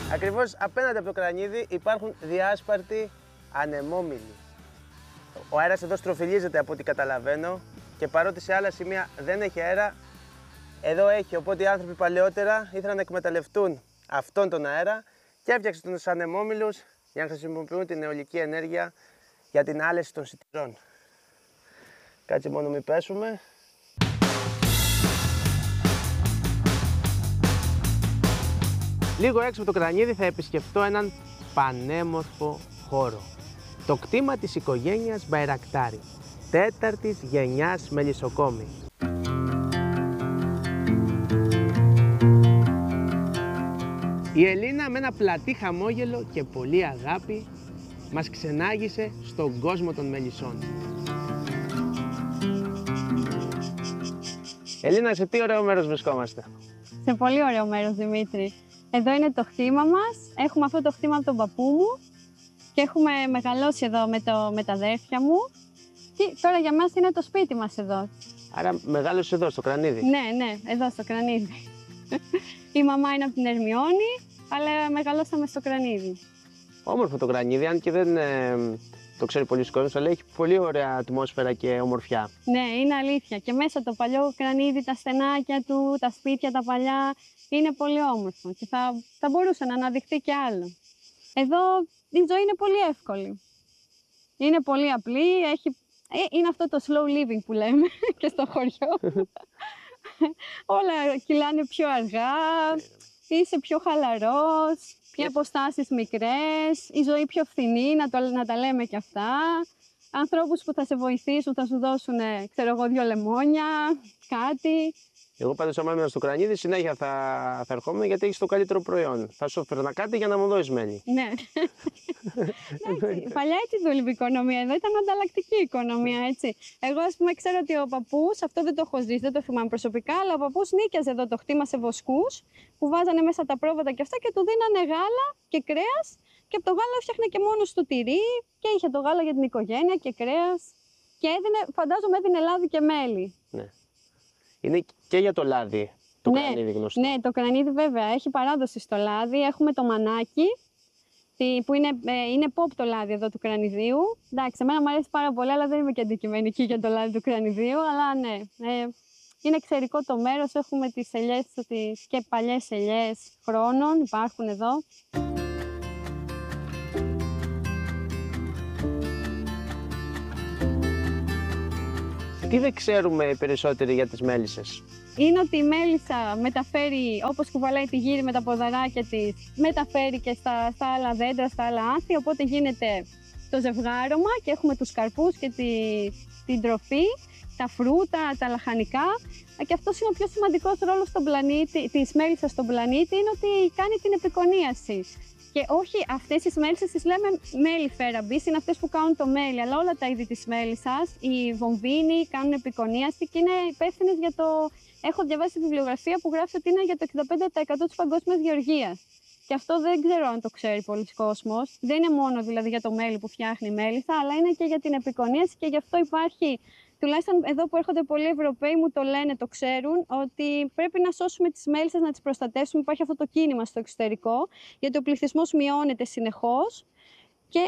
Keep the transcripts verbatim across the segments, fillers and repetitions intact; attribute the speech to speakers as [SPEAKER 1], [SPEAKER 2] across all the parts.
[SPEAKER 1] Ακριβώς απέναντι από το κρανίδι υπάρχουν διάσπαρτοι ανεμόμυλοι. Ο αέρας εδώ στροφιλίζεται από ό,τι καταλαβαίνω και παρότι σε άλλα σημεία δεν έχει αέρα, εδώ έχει. Οπότε οι άνθρωποι παλαιότερα ήθελαν να εκμεταλλευτούν αυτόν τον αέρα και έφτιαξαν τους ανεμόμυλους για να χρησιμοποιούν την αιωλική ενέργεια για την άλεση των σιτηρών. Κάτσε μόνο μην πέσουμε. Λίγο έξω από το κρανίδι θα επισκεφτώ έναν πανέμορφο χώρο. Το κτήμα της οικογένειας Μπαϊρακτάρη, τέταρτης γενιάς μελισσοκόμη. Η Ελίνα με ένα πλατή χαμόγελο και πολύ αγάπη μας ξενάγησε στον κόσμο των μελισσών. Ελίνα, σε τι ωραίο μέρος βρισκόμαστε?
[SPEAKER 2] Σε πολύ ωραίο μέρος, Δημήτρη. Εδώ είναι το κτήμα μας. Έχουμε αυτό το κτήμα από τον παππού μου και έχουμε μεγαλώσει εδώ με, το, με τα αδέρφια μου. Και τώρα για μας είναι το σπίτι μας εδώ.
[SPEAKER 1] Άρα μεγάλωσε εδώ, στο κρανίδι.
[SPEAKER 2] Ναι, ναι, εδώ στο κρανίδι. Η μαμά είναι από την Ερμιόνη, αλλά μεγαλώσαμε στο κρανίδι.
[SPEAKER 1] Όμορφο το κρανίδι, αν και δεν ε, το ξέρει πολλοί κόσμος, αλλά έχει πολύ ωραία ατμόσφαιρα και ομορφιά.
[SPEAKER 2] Ναι, είναι αλήθεια. Και μέσα το παλιό κρανίδι, τα στενάκια του, τα σπίτια, τα παλιά, είναι πολύ όμορφο και θα, θα μπορούσε να αναδειχθεί και άλλο. Εδώ η ζωή είναι πολύ εύκολη. Είναι πολύ απλή, έχει, είναι αυτό το slow living που λέμε και στο χωριό. Όλα κυλάνε πιο αργά, είσαι πιο χαλαρός, οι αποστάσεις μικρές, η ζωή πιο φθηνή, να, το, να τα λέμε και αυτά. Ανθρώπους που θα σε βοηθήσουν, θα σου δώσουν, ξέρω εγώ, δύο λεμόνια, κάτι.
[SPEAKER 1] Εγώ πάντως άμα έμενα στο κρανίδι συνέχεια θα, θα ερχόμαι γιατί έχεις το καλύτερο προϊόν. Θα σου έφερνα κάτι για να μου δώσεις μέλι.
[SPEAKER 2] Ναι. Παλιά έτσι δούλευε η οικονομία, εδώ ήταν ανταλλακτική οικονομία, έτσι. Εγώ, ας πούμε, ξέρω ότι ο παππούς, αυτό δεν το έχω ζήσει, δεν το θυμάμαι προσωπικά, αλλά ο παππούς νίκιαζε εδώ το κτήμα σε βοσκούς που βάζανε μέσα τα πρόβατα και αυτά και του δίνανε γάλα και κρέας και από το γάλα έφτιαχνε και μόνο του τυρί και είχε το γάλα για την οικογένεια και κρέας και έδινε, φαντάζομαι έδινε λάδι και μέλι.
[SPEAKER 1] Ναι. Είναι και για το λάδι το
[SPEAKER 2] ναι,
[SPEAKER 1] κρανίδι γνωστό.
[SPEAKER 2] Ναι, το κρανίδι βέβαια έχει παράδοση στο λάδι. Έχουμε το μανάκι, που είναι, ε, είναι pop το λάδι εδώ του κρανιδίου. Εντάξει, εμένα μου αρέσει πάρα πολύ, αλλά δεν είμαι και αντικειμενική για το λάδι του κρανιδίου. Αλλά ναι, ε, είναι εξαιρετικό το μέρος. Έχουμε τις ελιές τις, και παλιές ελιές χρόνων, υπάρχουν εδώ.
[SPEAKER 1] Τι δεν ξέρουμε περισσότεροι για τις μέλισσες?
[SPEAKER 2] Είναι ότι η μέλισσα μεταφέρει, όπως κουβαλάει τη γύρι με τα ποδαράκια της, μεταφέρει και στα, στα άλλα δέντρα, στα άλλα άθη, οπότε γίνεται το ζευγάρωμα και έχουμε τους καρπούς και τη, την τροφή, τα φρούτα, τα λαχανικά. Και αυτός είναι ο πιο σημαντικός ρόλος στον πλανήτη, της μέλισσας στον πλανήτη, είναι ότι κάνει την επικονίαση. Και όχι αυτές τις μέλισσες τις λέμε mellifera bees, είναι αυτές που κάνουν το μέλι, αλλά όλα τα είδη της μέλισσας, οι βομβίνοι κάνουν επικονίαση και είναι υπεύθυνες για το... Έχω διαβάσει τη βιβλιογραφία που γράφει ότι είναι για το εξήντα πέντε τοις εκατό της παγκόσμιας γεωργίας. Και αυτό δεν ξέρω αν το ξέρει πολλοί κόσμος. Δεν είναι μόνο δηλαδή για το μέλι που φτιάχνει η μέλισσα, αλλά είναι και για την επικονίαση και γι' αυτό υπάρχει. Τουλάχιστον εδώ που έρχονται πολλοί Ευρωπαίοι μου το λένε, το ξέρουν, ότι πρέπει να σώσουμε τις μέλισσες, να τις προστατεύσουμε. Υπάρχει αυτό το κίνημα στο εξωτερικό, γιατί ο πληθυσμός μειώνεται συνεχώς. Και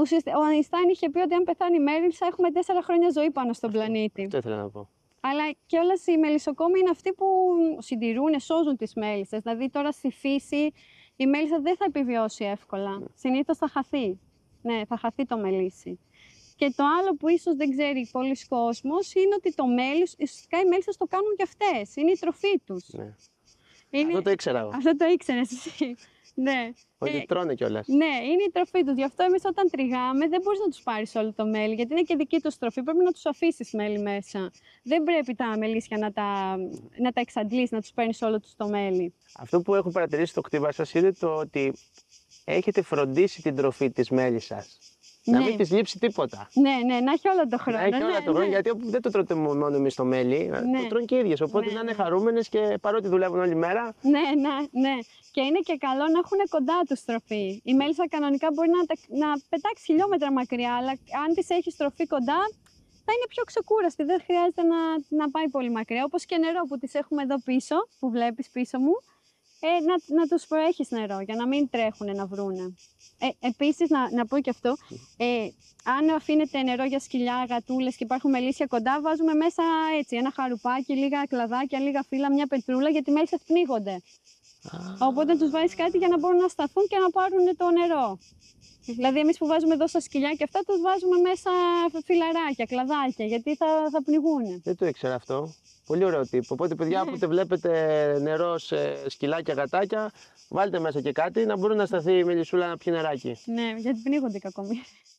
[SPEAKER 2] ο Αϊνστάιν είχε πει ότι αν πεθάνει η μέλισσα, έχουμε τέσσερα χρόνια ζωή πάνω στον πλανήτη.
[SPEAKER 1] Αυτό ήθελα να πω.
[SPEAKER 2] Αλλά και όλες οι μελισσοκόμοι είναι αυτοί που συντηρούν, σώζουν τις μέλισσες. Δηλαδή τώρα στη φύση η μέλισσα δεν θα επιβιώσει εύκολα. Mm. Συνήθως θα χαθεί. Ναι, θα χαθεί το μελίσι. Και το άλλο που ίσως δεν ξέρει πολλοί κόσμος είναι ότι το μέλι, ουσιαστικά οι μέλισσες το κάνουν και αυτές. Είναι η τροφή τους.
[SPEAKER 1] Ναι.
[SPEAKER 2] Είναι...
[SPEAKER 1] Αυτό το ήξερα εγώ.
[SPEAKER 2] Αυτό το ήξερες εσύ. Ναι.
[SPEAKER 1] Ότι ε... τρώνε κιόλας.
[SPEAKER 2] Ναι, είναι η τροφή τους. Γι' αυτό εμείς όταν τριγάμε δεν μπορείς να τους πάρεις όλο το μέλι, γιατί είναι και δική τους τροφή. Πρέπει να τους αφήσεις μέλι μέσα. Δεν πρέπει τα μελίσια να τα, να τα εξαντλείς, να τους παίρνεις όλο τους το μέλι.
[SPEAKER 1] Αυτό που έχω παρατηρήσει στο κτήμα σας είναι το ότι έχετε φροντίσει την τροφή της μέλισσας.
[SPEAKER 2] Ναι.
[SPEAKER 1] Να μην της λείψει τίποτα.
[SPEAKER 2] Ναι, ναι, να έχει όλο το χρόνο.
[SPEAKER 1] Να έχει
[SPEAKER 2] ναι,
[SPEAKER 1] όλο το χρόνο,
[SPEAKER 2] ναι.
[SPEAKER 1] γιατί δεν το τρώτε μόνο εμείς το μέλι,
[SPEAKER 2] Ναι.
[SPEAKER 1] το τρώνε και οι ίδιες. Οπότε
[SPEAKER 2] Ναι,
[SPEAKER 1] να είναι
[SPEAKER 2] ναι.
[SPEAKER 1] χαρούμενες και παρότι δουλεύουν όλη μέρα.
[SPEAKER 2] Ναι, ναι, ναι. Και είναι και καλό να έχουν κοντά τους τροφή. Η μέλισσα κανονικά μπορεί να, να πετάξει χιλιόμετρα μακριά, αλλά αν της έχει τροφή κοντά, θα είναι πιο ξεκούραστη. Δεν χρειάζεται να, να πάει πολύ μακριά. Όπως και νερό που τις έχουμε εδώ πίσω, που βλέπεις πίσω μου. ε, να, να τους προέχεις νερό για να μην τρέχουν να βρούνε. Ε, επίσης, να, να πω και αυτό, ε, αν αφήνετε νερό για σκυλιά, γατούλες και υπάρχουν μελίσια κοντά, βάζουμε μέσα έτσι ένα χαρουπάκι, λίγα κλαδάκια, λίγα φύλλα, μια πετρούλα, γιατί οι μέλισσες πνίγονται. Οπότε τους βάζεις κάτι για να μπορούν να σταθούν και να πάρουν το νερό. Δηλαδή, εμείς που βάζουμε εδώ στα σκυλιά και αυτά, τους βάζουμε μέσα φιλαράκια, κλαδάκια, γιατί θα, θα πνιγούν.
[SPEAKER 1] Δεν το ήξερα αυτό. Πολύ ωραίο τύπο. Οπότε, παιδιά, όποτε βλέπετε νερό σε σκυλάκια, γατάκια, βάλτε μέσα και κάτι να μπορούν να σταθεί η μελισσούλα να πιει νεράκι.
[SPEAKER 2] Ναι, γιατί πνίγονται οι κακομοίρες.